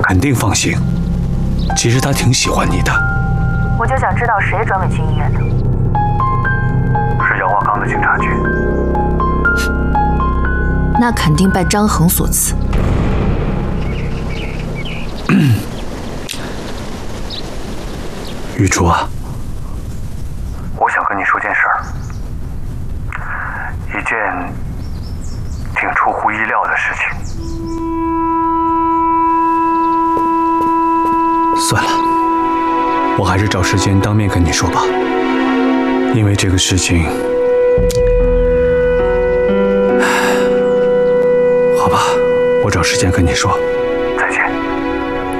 肯定放行。其实他挺喜欢你的。 我就想知道谁转委屈医院的。 是姚华刚的警察局。 那肯定拜张衡所赐。 玉竹啊， 我想跟你说件事儿，一件挺出乎意料的事情。 算了，我还是找时间当面跟你说吧。因为这个事情，好吧，我找时间跟你说。